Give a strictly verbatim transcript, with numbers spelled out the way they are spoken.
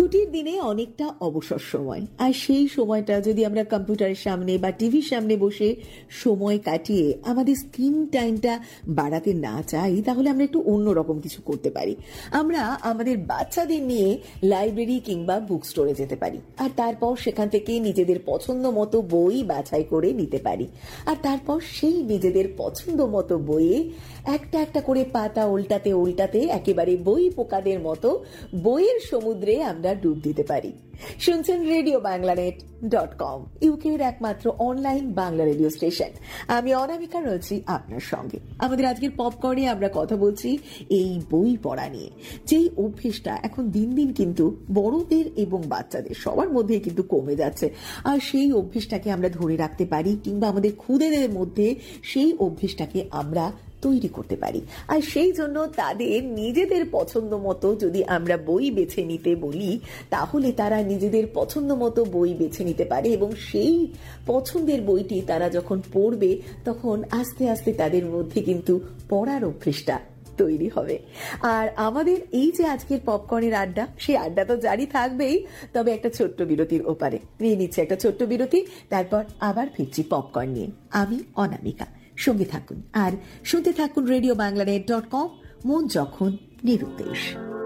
ছুটির দিনে অনেকটা অবসর সময়, আর সেই সময়টা যদি আমরা কম্পিউটারের সামনে বা টিভির সামনে বসে সময় কাটিয়ে আমাদের স্ক্রিন টাইমটা বাড়াতে না চাই, তাহলে আমরা একটু অন্যরকম কিছু করতে পারি। আমরা আমাদের বাচ্চাদের নিয়ে লাইব্রেরি কিংবা বুক স্টোরে যেতে পারি, আর তারপর সেখান থেকে নিজেদের পছন্দ মতো বই বাছাই করে নিতে পারি। আর তারপর সেই নিজেদের পছন্দ মতো বইয়ে একটা একটা করে পাতা উল্টাতে উল্টাতে একেবারে বই পোকাদের মতো বইয়ের সমুদ্রে আমরা ডুব দিতে পারি। শুনছেন রেডিও বাংলানেট ডট কম, ইউকের একমাত্র অনলাইন বাংলা রেডিও স্টেশন। আমি অনামিকা রয়েছি আপনার সঙ্গে। আমাদের আজকের পপকর্নে আমরা কথা বলছি এই বই পড়া নিয়ে, যেই অভ্যেসটা এখন দিন দিন কিন্তু বড়দের এবং বাচ্চাদের সবার মধ্যেই কিন্তু কমে যাচ্ছে। আর সেই অভ্যেসটাকে আমরা ধরে রাখতে পারি, কিংবা আমাদের খুদেদের মধ্যে সেই অভ্যেসটাকে আমরা তৈরি করতে পারি। আর সেই জন্য তাদের নিজেদের পছন্দ মতো যদি আমরা বই বেছে নিতে বলি, তাহলে তারা নিজেদের পছন্দ মতো বই বেছে নিতে পারে, এবং সেই পছন্দের বইটি তারা যখন পড়বে তখন আস্তে আস্তে তাদের মধ্যে কিন্তু পড়ার অভ্যেসটা তৈরি হবে। আর আমাদের এই যে আজকের পপকর্নের আড্ডা, সেই আড্ডা তো জারি থাকবেই, তবে একটা ছোট্ট বিরতির ওপারে নিয়ে নিচ্ছে একটা ছোট্ট বিরতি, তারপর আবার ফিরছি পপকর্ন নিয়ে। আমি অনামিকা, সঙ্গে থাকুন আর শুনতে থাকুন রেডিও বাংলানেট ডট কম, মন যখন নিরুদ্দেশ।